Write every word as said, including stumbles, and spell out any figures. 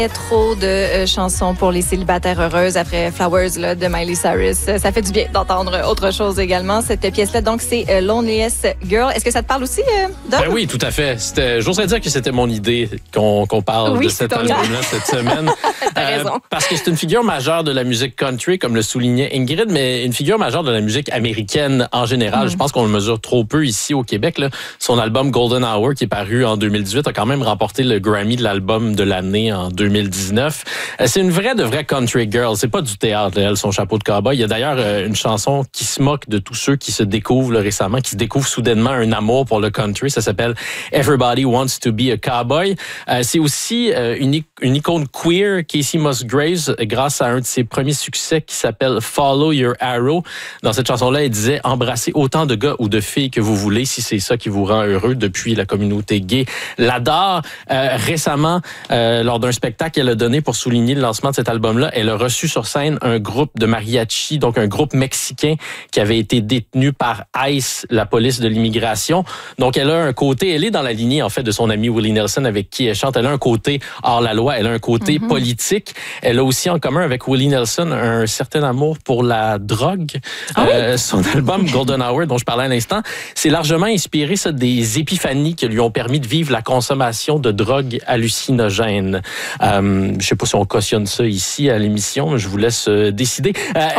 Trop de euh, chansons pour les célibataires heureuses après Flowers là, de Miley Cyrus. Ça fait du bien d'entendre autre chose également. Cette pièce-là, donc, c'est euh, Loneliest Girl. Est-ce que ça te parle aussi, euh, Dom? Ben oui, tout à fait. C'était, j'oserais dire que c'était mon idée qu'on, qu'on parle oui, de cet album-là cette semaine. T'as euh, raison. Parce que c'est une figure majeure de la musique country, comme le soulignait Ingrid, mais une figure majeure de la musique américaine en général. Mm. Je pense qu'on le mesure trop peu ici au Québec. Là. Son album Golden Hour, qui est paru en deux mille dix-huit, a quand même remporté le Grammy de l'album de l'année en deux mille dix-neuf. C'est une vraie de vraie country girl. C'est pas du théâtre, elle, son chapeau de cowboy. Il y a d'ailleurs une chanson qui se moque de tous ceux qui se découvrent là, récemment, qui se découvrent soudainement un amour pour le country. Ça s'appelle Everybody Wants to be a Cowboy. Euh, c'est aussi euh, une, une icône queer, Kacey Musgraves, grâce à un de ses premiers succès qui s'appelle Follow Your Arrow. Dans cette chanson-là, elle disait « Embrassez autant de gars ou de filles que vous voulez si c'est ça qui vous rend heureux. » Depuis, la communauté gay l'adore. Euh, récemment, euh, lors d'un spectacle qu'elle a donné pour souligner le lancement de cet album-là, elle a reçu sur scène un groupe de mariachi, donc un groupe mexicain qui avait été détenu par ICE, la police de l'immigration. Donc, elle a un côté, elle est dans la lignée, en fait, de son ami Willie Nelson avec qui elle chante. Elle a un côté hors la loi, elle a un côté mm-hmm. politique. Elle a aussi en commun avec Willie Nelson un certain amour pour la drogue. Ah oui? euh, son album Golden Hour, dont je parlais à l'instant, c'est largement inspiré ça, des épiphanies qui lui ont permis de vivre la consommation de drogues hallucinogènes. Euh, je sais pas si on cautionne ça ici à l'émission, mais je vous laisse décider. Euh,